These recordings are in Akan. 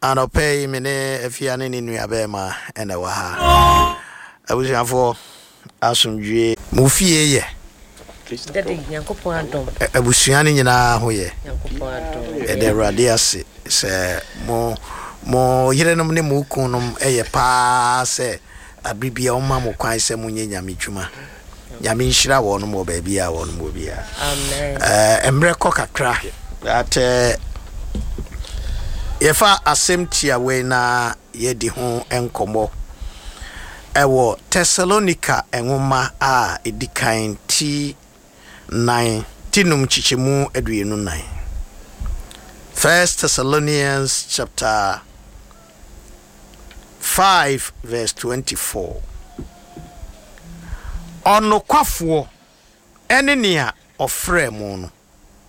Anope mene efiane ni nuabema ene wa ha. Abusiafo asomdwe mufie ye. Dede Yankopon adom. Abusuane nyina ho ye. Yankopon adom. Ede radiase se mo yerenom ne mo kunum eye pa se abibia o ma mo kwan se munye nyamedwuma. Nyame nhyira wo no mo ba bia wo no mo bia. Amen. Emre ko kakra at yefa asemtia we na yedi ho enkomo ewo Thessalonica enwoma a edikan ti 9 tinum chichemu aduenu 9. 1 Thessalonians chapter 5 verse 24. Ono kwafo enenia ofre mu no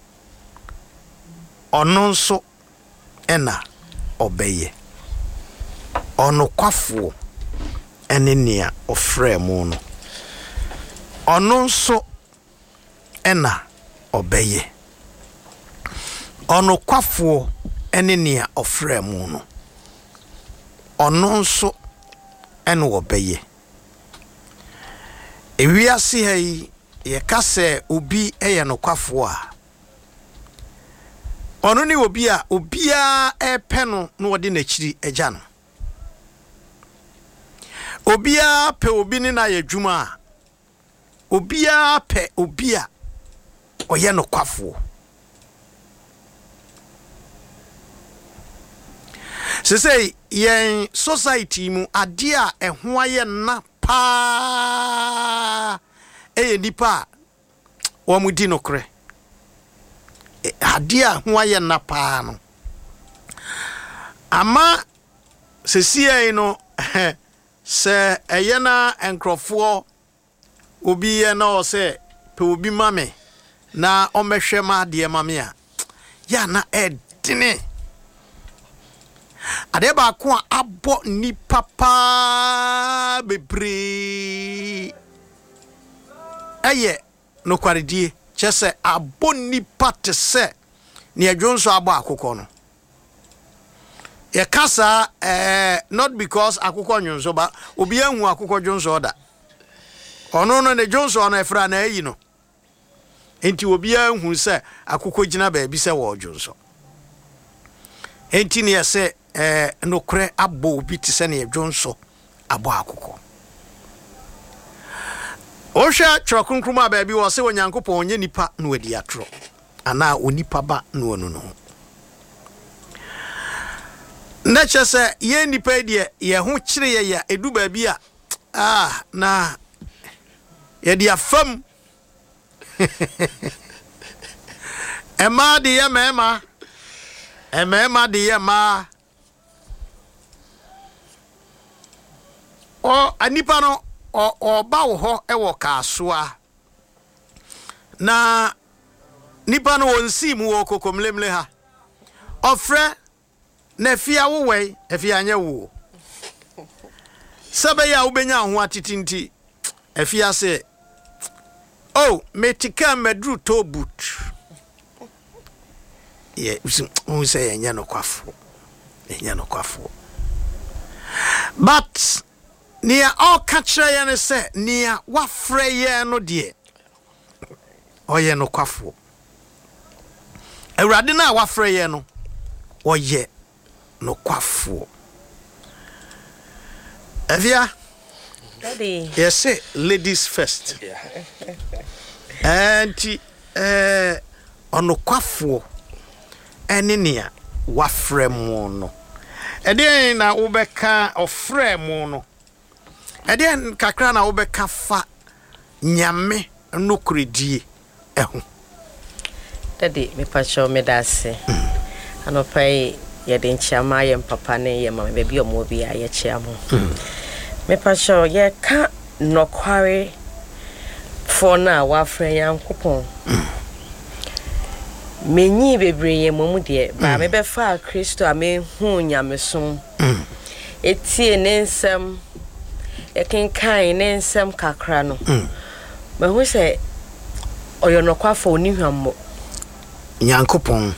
ono nso ena obeye ono kwafo enenia ofre mu no ono nso ena obeye ono kwafo enenia ofre mu no ono nso ena obeye ewiase hai ye kase obi eye no kwafo a ono ni obi a obia epeno no wode na chiri eja no obia pe obi ni na yadwuma obia pe obia oye no kwafo sesei yen society mu ade a eho aye na pa nipa wo mudi no kre ade a ho aye na pa no ama sesie no se eye na enkrofo obi ye na o se pe obi mame na o mehwe ma de mame a ya na edine ade ba ko abo ni papa bebre eye no kwaredie chese abo ni pate se ni adwonso abo akoko no ye kasa not because akoko nwonso ba obi ahu akoko dwonso oda ono no ne dwonso no efra na ayi no enti obi ahu se akoko gina ba bi se wo dwonso enti ne ye se no kre abo obi ti se ne dwonso abo akoko Osha chrokunkruma ba bi wo se Onyankopon onye nipa no wadi atro ana onipa ba no onu no na chese ye nipa die ye ho kire ye ya edu ba bi a na ye dia fam ema de ye mema de ye ma o anipa no o ba wo ho e wo kasoa na nipa no wonsi mu wo kokomlemle ha ofre na fia wo wei afia anya wo sabe ya ubenya ho atitinti afia se metika madru to boot ye who say enya no kwafo but nia all catcher ye se nia wafre ye no de oye no kwafo awrade na wafre ye no oye no kwafo Evia Daddy yes ladies first and ono kwafo enenia wafre mu no ede na ubeka ofre mu no ede kakra na ubeka fa nyame no kredie eho Daddy me pacho me dase anopai ye de nchiama ye papa ne ye mama bebi omo bi a ye chiamo me pacho ye ka nokware for na wafre Yankopon menyi bebre ye momu de ba me be fa Kristo a me hu nyamesom etie ne nsem e kenkan ne nsem kakra no me hu se oyo nokwafo oni hwammo Yankopon